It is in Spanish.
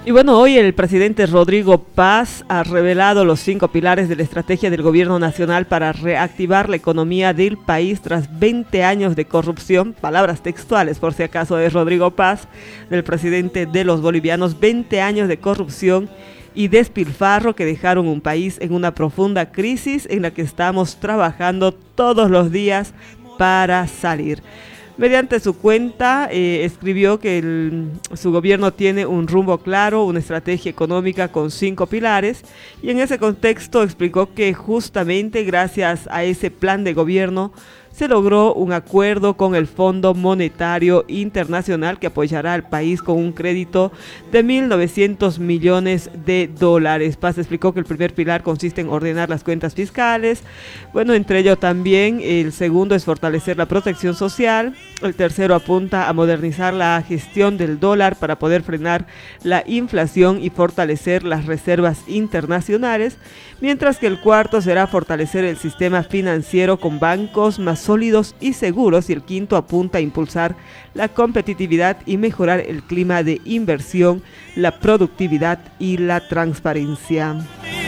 Y bueno, hoy el presidente Rodrigo Paz ha revelado los 5 pilares de la estrategia del gobierno nacional para reactivar la economía del país tras 20 años de corrupción. Palabras textuales, por si acaso, de Rodrigo Paz, del presidente de los bolivianos. 20 años de corrupción y despilfarro que dejaron un país en una profunda crisis en la que estamos trabajando todos los días para salir. Mediante su cuenta escribió que su gobierno tiene un rumbo claro, una estrategia económica con 5 pilares, y en ese contexto explicó que justamente gracias a ese plan de gobierno se logró un acuerdo con el Fondo Monetario Internacional que apoyará al país con un crédito de 1.900 millones de dólares. Paz explicó que el primer pilar consiste en ordenar las cuentas fiscales. Bueno, entre ello también el segundo es fortalecer la protección social. El tercero apunta a modernizar la gestión del dólar para poder frenar la inflación y fortalecer las reservas internacionales. Mientras que el cuarto será fortalecer el sistema financiero con bancos más sólidos y seguros, y el quinto apunta a impulsar la competitividad y mejorar el clima de inversión, la productividad y la transparencia.